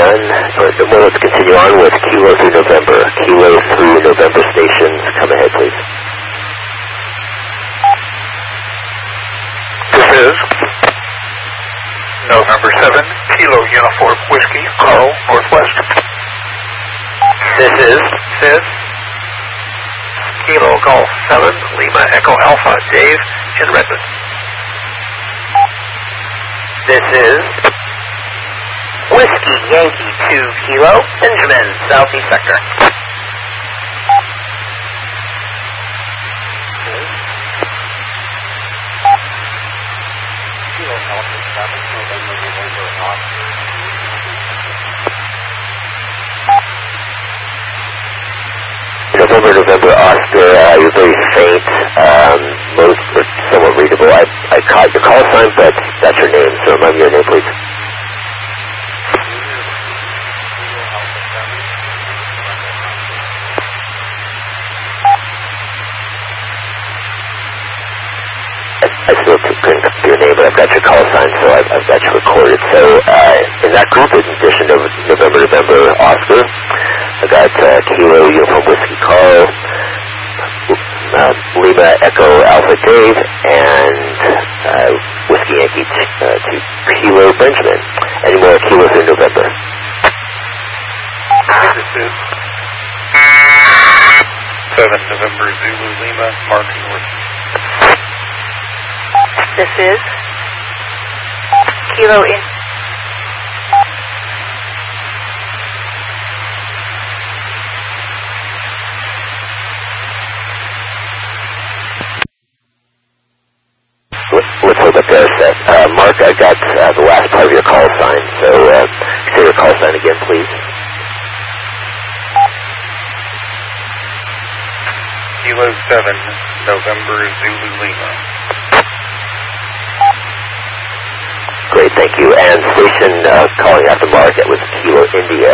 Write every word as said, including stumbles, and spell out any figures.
on, or well, let's continue on with Kilo through November. Kilo through November stations. Come ahead, please. This is November seven, Kilo Uniform Whiskey, Carl, Northwest. This is This Kilo Golf seven, Lima Echo Alpha, Dave, in Redmond. This is Whiskey Yankee two Kilo, Benjamin, Southeast Sector. November, November, Oscar, uh, you're very faint, um, most are somewhat readable. I, I caught your call sign, but that's your name, so remind me your name, please. I still couldn't get your name, but I've got your call sign, so I've, I've got you recorded. So, uh, in that group, in addition to November, November, Oscar, I got uh, Kilo Uniform Whiskey Carl, uh, Lima Echo Alpha Dave, and uh, Whiskey Yankee t- uh, to Kilo Benjamin. Any more Kilos in November? This is seven, November, Zulu, Lima, Mark, North. This is Kilo in. Let's hold up there, Seth. Uh, Mark, I got uh, the last part of your call sign, so uh, say your call sign again, please. Kilo seven, November, Zulu, Lima. Great, thank you. And station uh, calling after Mark, it was Kilo India